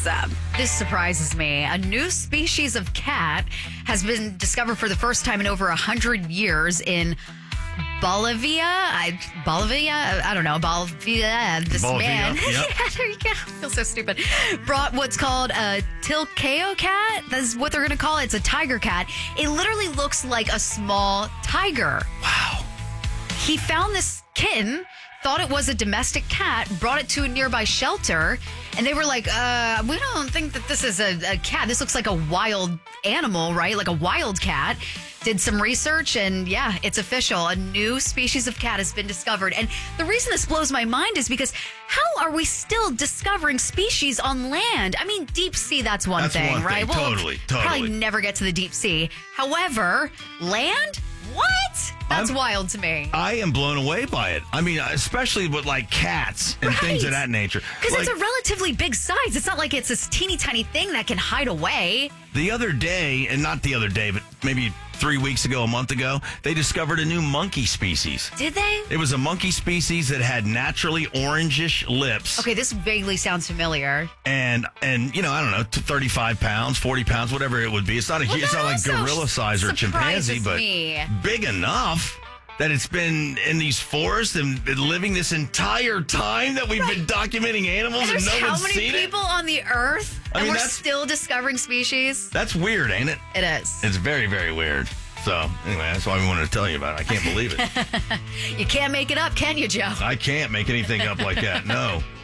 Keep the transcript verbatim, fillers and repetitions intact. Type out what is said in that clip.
up. This surprises me. A new species of cat has been discovered for the first time in over one hundred years in Bolivia. I, Bolivia? I don't know. Bolivia. This Bolivia, man. yep. Yeah, there you go. I feel so stupid. Brought what's called a Tilcao cat. That's what they're going to call it. It's a tiger cat. It literally looks like a small tiger. Wow. He found this kitten, thought it was a domestic cat, brought it to a nearby shelter, and they were like, uh, we don't think that this is a, a cat. This looks like a wild animal, right? Like a wild cat. Did some research, and yeah, it's official. A new species of cat has been discovered. And the reason this blows my mind is because how are we still discovering species on land? I mean, deep sea, that's one That's thing, one right? thing. We'll Totally, totally. probably never get to the deep sea. However, land? What? That's I'm- wild to me. I am blown away by it. I mean, especially with like cats and Right. things of that nature. Because Like, it's a relatively big size. It's not like it's this teeny tiny thing that can hide away. the other day, and not the other day, but maybe three weeks ago, a month ago, they discovered a new monkey species. Did they? It was a monkey species that had naturally orangish lips. Okay, this vaguely sounds familiar. And, and you know, I don't know, to thirty-five pounds, forty pounds, whatever it would be. It's not a Well, huge, it's that not like also gorilla size or chimpanzee, surprises but me. big enough that it's been in these forests and been living this entire time that we've been documenting animals And and, there's no how one's many seen people on the earth, I and mean, we're that's- still discovering species? it. That's weird, ain't it? It is. It's very, very weird. So, anyway, that's why we wanted to tell you about it. I can't believe it. You can't make it up, can you, Joe? I can't make anything up like that. No.